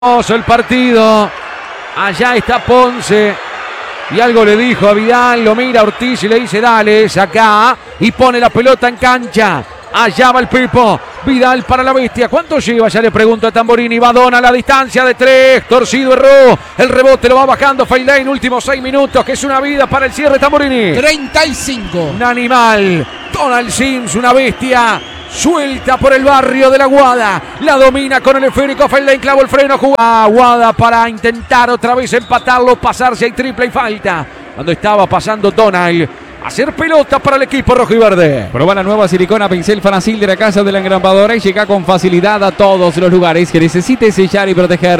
El partido. Allá está Ponce. Y algo le dijo a Vidal. Lo mira Ortiz y le dice: dale, saca. Y pone la pelota en cancha. Allá va el Pipo. Vidal para la bestia. ¿Cuánto lleva? Ya le pregunto a Tamborini. Badona a la distancia de 3. Torcido, erró. El rebote lo va bajando Feilden. Últimos 6 minutos. Que es una vida para el cierre, Tamborini. 35. Un animal. Donald Sims, una bestia. Suelta por el barrio de la Guada. La domina con el esférico. Feilden clavó el freno. Jugada Guada para intentar otra vez empatarlo. Pasarse. Hay triple y falta. Cuando estaba pasando Donald. Hacer pelota para el equipo rojo y verde. Proba la nueva silicona pincel Fanasil de la casa de la engrapadora y llega con facilidad a todos los lugares que necesite sellar y proteger.